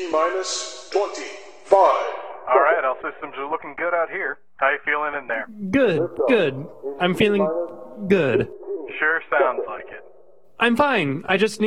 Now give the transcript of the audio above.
T-minus 25. All right, all systems are looking good out here. How you feeling in there? Good. I'm feeling good. Sure sounds like it. I'm fine. I just